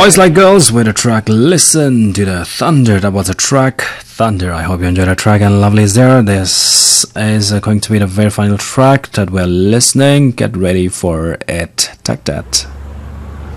Boys Like Girls with the track Listen to the Thunder. That was a track Thunder. I hope you enjoyed the track and Lovely is there. This is going to be the very final track that we're listening. Get ready for it. Take that.